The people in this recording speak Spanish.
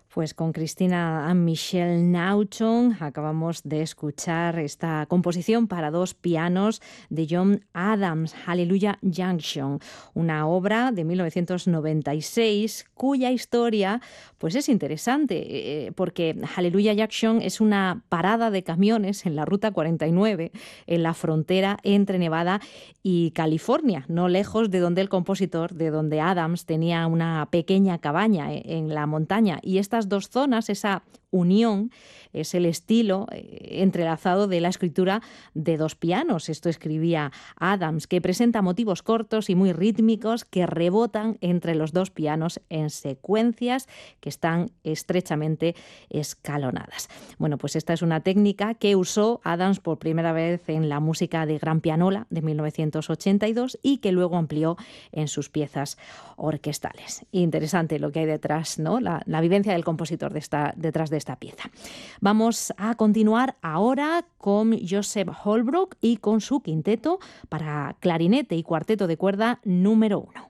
Pues con Cristina and Michelle Naughton acabamos de escuchar esta composición para dos pianos de John Adams, Hallelujah Junction, una obra de 1996 cuya historia pues es interesante porque Hallelujah Junction es una parada de camiones en la Ruta 49 en la frontera entre Nevada y California, no lejos de donde el compositor, de donde Adams tenía una pequeña cabaña en la montaña. Y estas dos zonas, esa unión, es el estilo entrelazado de la escritura de dos pianos. Esto escribía Adams, que presenta motivos cortos y muy rítmicos que rebotan entre los dos pianos en secuencias que están estrechamente escalonadas. Bueno, pues esta es una técnica que usó Adams por primera vez en la música de Gran Pianola de 1982 y que luego amplió en sus piezas orquestales. Interesante lo que hay detrás, ¿no? La vivencia del compositor detrás de esta pieza. Vamos a continuar ahora con Joseph Holbrook y con su quinteto para clarinete y cuarteto de cuerda número 1.